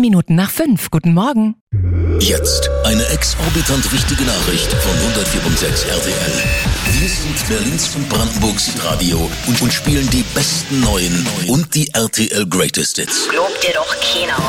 Minuten nach 5. Guten Morgen. Jetzt eine exorbitant wichtige Nachricht von 104.6 RTL. Wir sind Berlins und Brandenburgs Radio und spielen die besten neuen und die RTL Greatest Hits. Glaubt dir doch keiner.